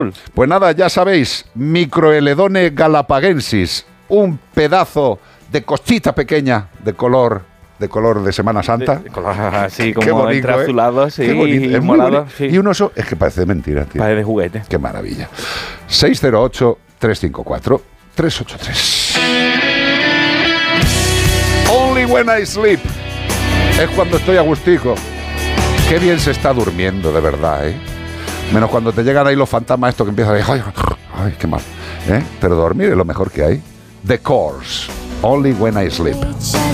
Pues nada, ya sabéis, Microeledone galapagensis, un pedazo de cosita pequeña de color de Semana Santa. De color así como Qué bonito, entre azulados Qué bonito, y es muy morados. bonito. Sí. Y un oso, es que parece de mentira, tío. Parece de juguete. Qué maravilla. 608-354-383. Only when I sleep. Es cuando estoy a gustico. Qué bien se está durmiendo, de verdad, ¿eh? Menos cuando te llegan ahí los fantasmas estos que empiezan a decir, ay, qué mal. Pero dormir es lo mejor que hay. The Course. Only when I sleep.